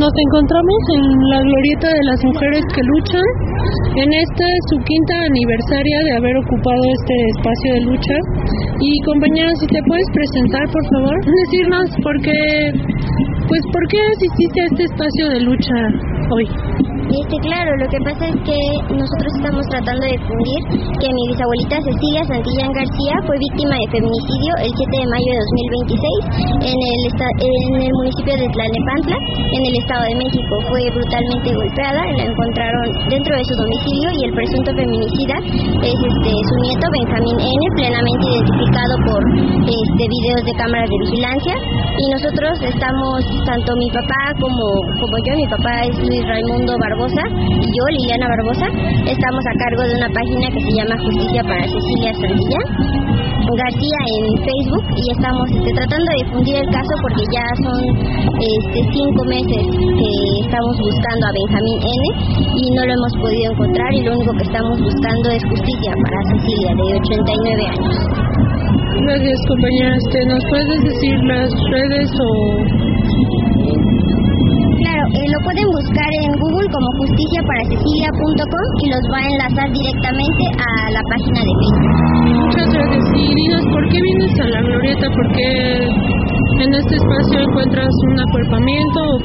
Nos encontramos en la glorieta de las mujeres que luchan. En esta es su quinta aniversaria de haber ocupado este espacio de lucha. Y compañera, si te puedes presentar, por favor, decirnos por qué asististe a este espacio de lucha hoy. Claro, lo que pasa es que nosotros estamos tratando de difundir que mi bisabuelita Cecilia Santillán García fue víctima de feminicidio el 7 de mayo de 2026 en el municipio de Tlalnepantla, en el Estado de México. Fue brutalmente golpeada, la encontraron dentro de su domicilio y el presunto feminicida es su nieto Benjamín N., plenamente identificado por videos de cámaras de vigilancia. Y nosotros estamos, tanto mi papá como yo, mi papá es Luis Raimundo Barbosa y yo, Liliana Barbosa, estamos a cargo de una página que se llama Justicia para Cecilia Santillán García en Facebook y estamos tratando de difundir el caso porque ya son 5 meses que estamos buscando a Benjamín N. y no lo hemos podido encontrar y lo único que estamos buscando es justicia para Cecilia, de 89 años. Gracias, compañera. ¿Nos puedes decir las redes o...? Claro, lo pueden buscar en Google como justiciaparacecilia.com y los va a enlazar directamente a la página de Facebook. Muchas gracias. Y dinos, ¿por qué vienes a la glorieta? ¿Por qué en este espacio encuentras un acuerpamiento?